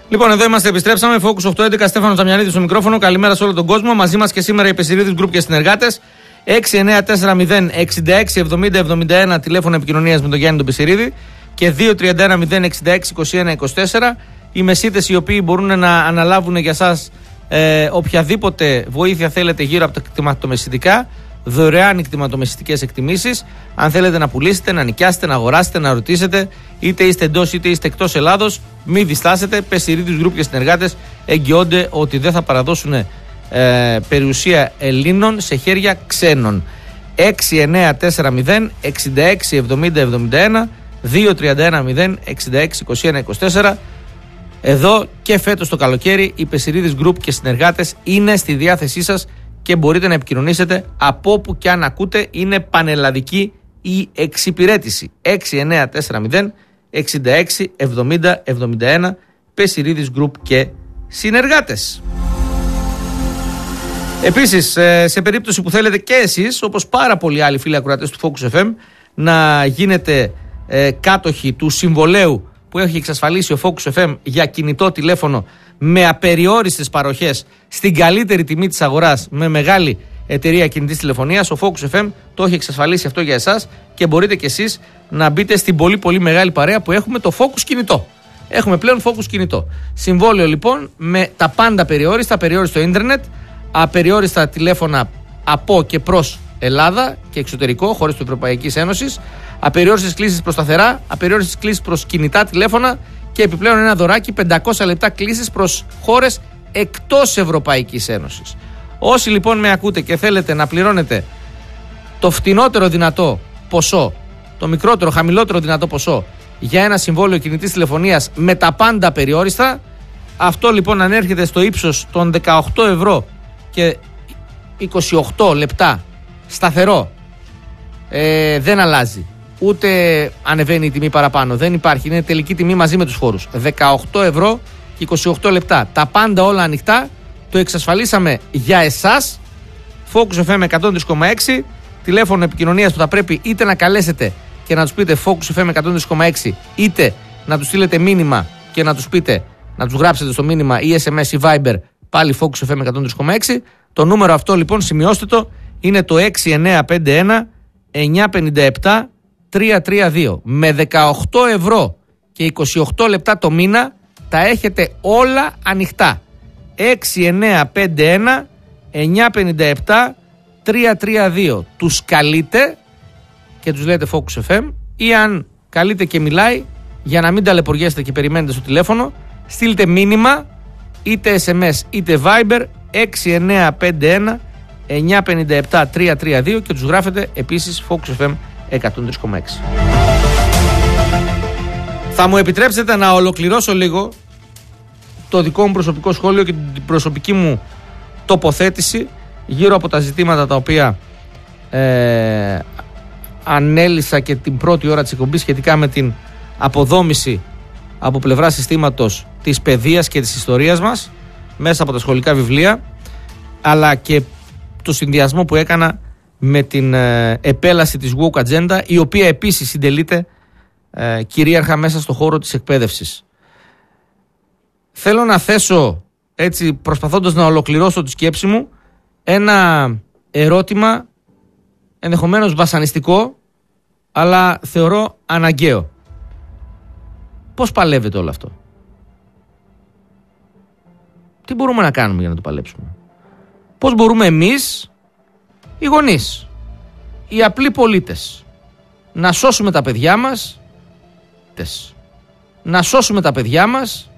Λοιπόν, εδώ είμαστε, επιστρέψαμε. Focus 811, Στέφανος Δαμιανίδης στο μικρόφωνο. Καλημέρα σε όλο τον κόσμο. Μαζί μας και σήμερα οι Πεσιρίδης Group και συνεργάτες. 6940-6670-71 τηλέφωνο επικοινωνίας με τον Γιάννη τον Πεσιρίδη και 231-066-21-24. Οι μεσίτες οι οποίοι μπορούν να αναλάβουν για σας οποιαδήποτε βοήθεια θέλετε γύρω από τα κτηματομεσιτικά. Δωρεάν κτηματομεσιτικές εκτιμήσεις. Αν θέλετε να πουλήσετε, να νοικιάσετε, να αγοράσετε, να ρωτήσετε, είτε είστε εντός είτε είστε εκτός Ελλάδος, μην διστάσετε. Πεσιρίδης Group και συνεργάτες εγγυώνται ότι δεν θα παραδώσουν περιουσία Ελλήνων σε χέρια ξένων. 6940-6670-71 231-066-21-24. Εδώ και φέτος το καλοκαίρι οι Πεσιρίδης Group και συνεργάτες είναι στη διάθεσή σας και μπορείτε να επικοινωνήσετε από όπου και αν ακούτε. Είναι πανελλαδική η εξυπηρέτηση. 6940-6670-71 Πεσιρίδης Group και συνεργάτες. Επίσης, σε περίπτωση που θέλετε και εσείς, όπως πάρα πολλοί άλλοι φίλοι ακροατές του Focus FM, να γίνετε κάτοχοι του συμβολέου που έχει εξασφαλίσει ο Focus FM για κινητό τηλέφωνο με απεριόριστες παροχές στην καλύτερη τιμή της αγοράς με μεγάλη εταιρεία κινητής τηλεφωνίας, ο Focus FM το έχει εξασφαλίσει αυτό για εσάς και μπορείτε κι εσείς να μπείτε στην πολύ πολύ μεγάλη παρέα που έχουμε, το Focus κινητό. Έχουμε πλέον Focus κινητό. Συμβόλαιο λοιπόν με τα πάντα περιόριστα, απεριόριστο ίντερνετ, απεριόριστα τηλέφωνα από και προς Ελλάδα και εξωτερικό, χώρες της Ευρωπαϊκής Ένωσης, απεριόριστες κλήσεις προς σταθερά, απεριόριστες κλήσεις προς κινητά τηλέφωνα και επιπλέον ένα δωράκι 500 λεπτά κλήσεις προς χώρες εκτός Ευρωπαϊκής Ένωσης. Όσοι λοιπόν με ακούτε και θέλετε να πληρώνετε το φτηνότερο δυνατό ποσό, το μικρότερο, χαμηλότερο δυνατό ποσό για ένα συμβόλαιο κινητής τηλεφωνίας με τα πάντα περιόριστα, αυτό λοιπόν ανέρχεται στο ύψος των 18 ευρώ και 28 λεπτά σταθερό. Δεν αλλάζει. Ούτε ανεβαίνει η τιμή παραπάνω. Δεν υπάρχει. Είναι τελική τιμή μαζί με τους φόρους. 18 ευρώ και 28 λεπτά. Τα πάντα όλα ανοιχτά. Το εξασφαλίσαμε για εσάς. Focus FM 103,6. Τηλέφωνο επικοινωνίας που θα πρέπει είτε να καλέσετε και να τους πείτε Focus FM 103,6, είτε να τους στείλετε μήνυμα και να τους πείτε, να τους γράψετε στο μήνυμα ή SMS ή Viber, πάλι Focus FM 103,6. Το νούμερο αυτό λοιπόν, σημειώστε το, είναι το 6951 957 332. Με 18 ευρώ και 28 λεπτά το μήνα τα έχετε όλα ανοιχτά. 6951 957 332. Τους καλείτε και τους λέτε Focus FM, ή αν καλείτε και μιλάει, για να μην ταλαιπωριέστε και περιμένετε στο τηλέφωνο, στείλτε μήνυμα είτε SMS είτε Viber 6951 957 332 και τους γράφετε επίσης Focus FM 103,6. Θα μου επιτρέψετε να ολοκληρώσω λίγο το δικό μου προσωπικό σχόλιο και την προσωπική μου τοποθέτηση γύρω από τα ζητήματα τα οποία ανέλησα και την πρώτη ώρα της εκπομπής σχετικά με την αποδόμηση από πλευρά συστήματος της παιδείας και της ιστορίας μας μέσα από τα σχολικά βιβλία, αλλά και το συνδυασμό που έκανα με την επέλαση της woke agenda, η οποία επίσης συντελείται κυρίαρχα μέσα στο χώρο της εκπαίδευσης. Θέλω να θέσω, έτσι προσπαθώντας να ολοκληρώσω τη σκέψη μου, ένα ερώτημα ενδεχομένως βασανιστικό, αλλά θεωρώ αναγκαίο. Πώς παλεύεται όλο αυτό? Τι μπορούμε να κάνουμε για να το παλέψουμε? Πώς μπορούμε εμείς, οι γονείς, οι απλοί πολίτες, να σώσουμε τα παιδιά μας, να σώσουμε τα παιδιά μας